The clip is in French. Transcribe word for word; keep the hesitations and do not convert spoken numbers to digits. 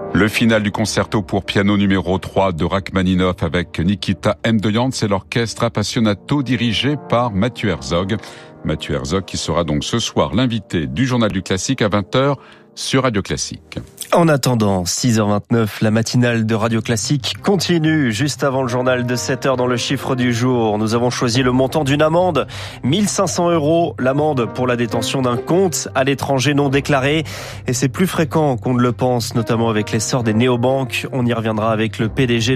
Le final du concerto pour piano numéro trois de Rachmaninoff avec Nikita Mdoyan, c'est l'orchestre Appassionato dirigé par Mathieu Herzog. Mathieu Herzog qui sera donc ce soir l'invité du Journal du Classique à vingt heures sur Radio Classique. En attendant, six heures vingt-neuf, la matinale de Radio Classique continue. Juste avant le journal de sept heures dans le chiffre du jour, nous avons choisi le montant d'une amende. mille cinq cents euros, l'amende pour la détention d'un compte à l'étranger non déclaré. Et c'est plus fréquent qu'on ne le pense, notamment avec l'essor des néobanques. On y reviendra avec le P D G